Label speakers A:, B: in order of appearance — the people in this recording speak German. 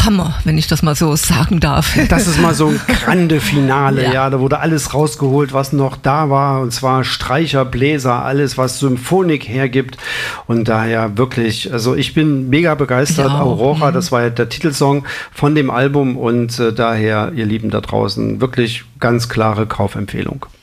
A: Hammer, wenn ich das mal so sagen darf.
B: Das ist mal so ein Grande-Finale, ja. Da wurde alles rausgeholt, was noch da war. Und zwar Streicher, Bläser, alles, was Symphonik hergibt. Und daher wirklich, also ich bin mega begeistert.
A: Ja,
B: Aurora, das war ja der Titelsong von dem Album. Und daher, ihr Lieben da draußen, wirklich ganz klare Kaufempfehlung.